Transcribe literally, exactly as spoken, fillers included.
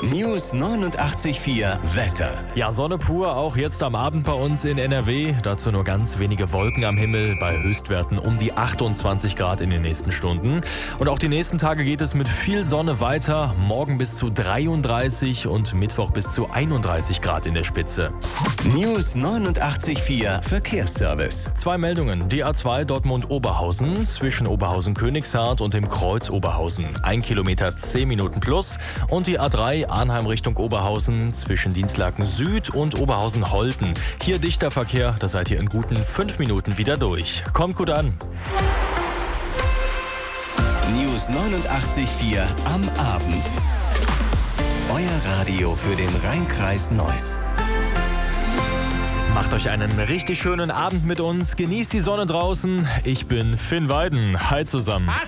News neunundachtzig Komma vier Wetter. Ja, Sonne pur, auch jetzt am Abend bei uns in N R W. Dazu nur ganz wenige Wolken am Himmel, bei Höchstwerten um die achtundzwanzig Grad in den nächsten Stunden. Und auch die nächsten Tage geht es mit viel Sonne weiter. Morgen bis zu dreiunddreißig und Mittwoch bis zu einunddreißig Grad in der Spitze. News neunundachtzig Komma vier Verkehrsservice. Zwei Meldungen. Die A zwei Dortmund-Oberhausen zwischen Oberhausen-Königshardt und dem Kreuz Oberhausen. Ein Kilometer zehn Minuten plus. Und die A drei Arnheim Richtung Oberhausen zwischen Dienstlaken Süd und Oberhausen-Holten. Hier dichter Verkehr, da seid ihr in guten fünf Minuten wieder durch. Kommt gut an. News neunundachtzig Komma vier am Abend. Euer Radio für den Rhein-Kreis Neuss. Macht euch einen richtig schönen Abend mit uns. Genießt die Sonne draußen. Ich bin Finn Weiden. Hi zusammen.